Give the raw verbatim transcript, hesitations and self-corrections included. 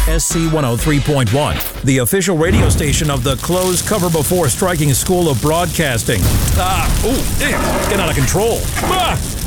S C one oh three point one, the official radio station of the Close Cover Before Striking School of Broadcasting. Ah, ooh, damn, it's getting out of control. Ah!